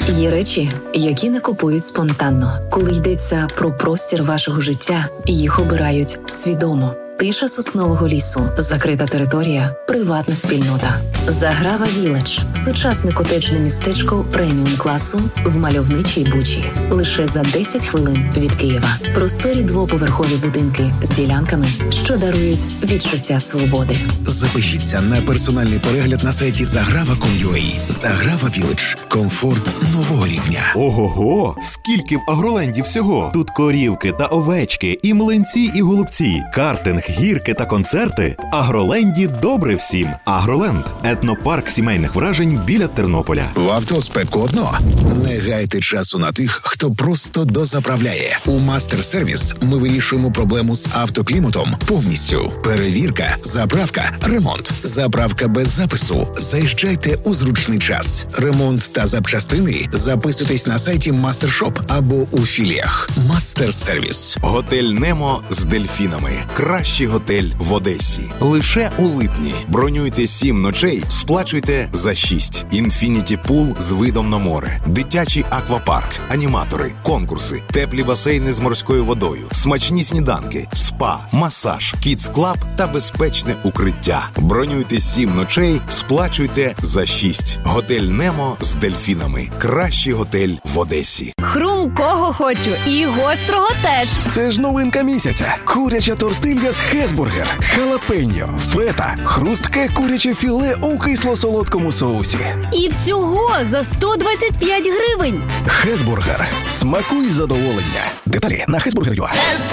Є речі, які не купують спонтанно. Коли йдеться про простір вашого життя, їх обирають свідомо. Тиша соснового лісу, закрита територія, приватна спільнота. Заграва Віледж – сучасне котеджне містечко преміум-класу в мальовничій Бучі. Лише за 10 хвилин від Києва. Просторі двоповерхові будинки з ділянками, що дарують відчуття свободи. Запишіться на персональний перегляд на сайті zagrava.com.ua. Заграва Віледж – комфорт нового рівня. Ого-го! Скільки в Агроленді всього! Тут корівки та овечки, і млинці, і голубці, картинг, гірки та концерти. В Агроленді добре всім. Агроленд – етнопарк сімейних вражень біля Тернополя. В автоспекодно. Не гайте часу на тих, хто просто дозаправляє. У Мастер-сервіс ми вирішуємо проблему з автокліматом повністю. Перевірка, заправка, ремонт. Заправка без запису. Заїжджайте у зручний час. Ремонт та запчастини записуйтесь на сайті Мастершоп або у філіях. Мастер-сервіс. Готель Немо з дельфінами. Кращий готель в Одесі. Лише у липні. Бронюйте 7 ночей, сплачуйте за 6. Інфініті пул з видом на море. Дитячий аквапарк. Аніматори. Конкурси. Теплі басейни з морською водою. Смачні сніданки. Спа. Масаж. Кідс-клаб та безпечне укриття. Бронюйте 7 ночей, сплачуйте за 6. Готель Немо з дельфінами. Кращий готель в Одесі. Хрумкого хочу і гострого теж. Це ж новинка місяця. Куряча тортилья з Хесбургер, халапеньо, фета, хрустке куряче філе у кисло-солодкому соусі. І всього за 125 гривень. Хесбургер. Смакуй задоволення. Деталі на Хесбургер.ua.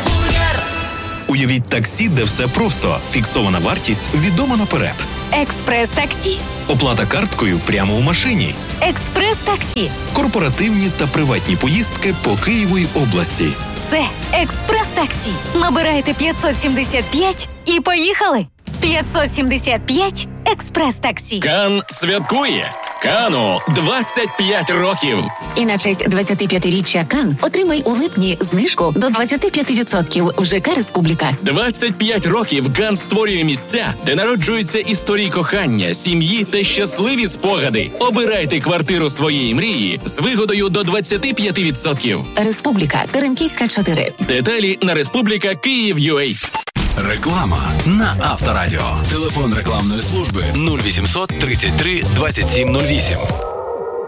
Уявіть таксі, де все просто. Фіксована вартість відома наперед. Експрес-таксі. Оплата карткою прямо у машині. Експрес-таксі. Корпоративні та приватні поїздки по Києву й області. Це експрес-таксі. Набирайте 575 і поїхали. 575 експрес-таксі. Кан святкує. Кану 25 років. І на честь 25-річчя Кан отримай у липні знижку до 25% в ЖК «Республіка». 25 років Кан створює місця, де народжуються історії кохання, сім'ї та щасливі спогади. Обирайте квартиру своєї мрії з вигодою до 25%. «Республіка», Теремківська, 4. Деталі на Республіка Київ.ua. Реклама на Авторадіо. Телефон рекламної служби 0800 33 27 08.